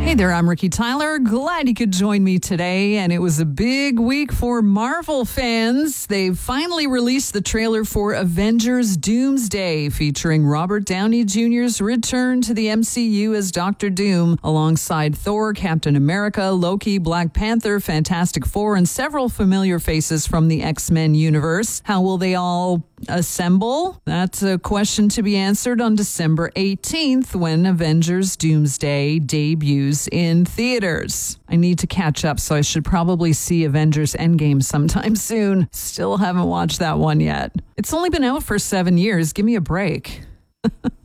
Hey there, I'm Ricky Tyler. Glad you could join me today. And it was a big week for Marvel fans. They finally released the trailer for Avengers Doomsday, featuring Robert Downey Jr.'s return to the MCU as Doctor Doom, alongside Thor, Captain America, Loki, Black Panther, Fantastic Four, and several familiar faces from the X-Men universe. How will they all assemble? That's a question to be answered on December 18th when Avengers Doomsday debuts in theaters. I need to catch up, so I should probably see Avengers Endgame sometime soon. Still haven't watched that one yet. It's only been out for 7 years. Give me a break.